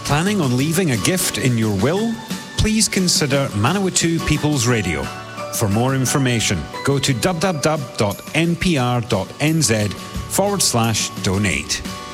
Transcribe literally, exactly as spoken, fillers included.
Planning on leaving a gift in your will? Please consider Manawatu People's Radio. For more information, go to www.npr.nz forward slash donate.